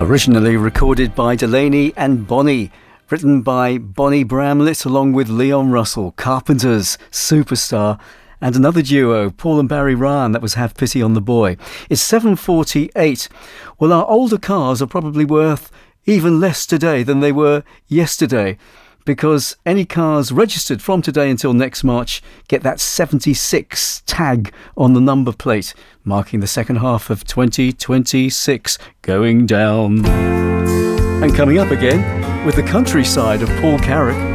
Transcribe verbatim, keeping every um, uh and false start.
Originally recorded by Delaney and Bonnie, written by Bonnie Bramlett along with Leon Russell, Carpenters, Superstar, and another duo, Paul and Barry Ryan, that was Have Pity on the Boy. It's seven forty-eight. Well, our older cars are probably worth even less today than they were yesterday, because any cars registered from today until next March get that seventy-six tag on the number plate, marking the second half of twenty twenty-six going down. And coming up again with the countryside of Paul Carrack.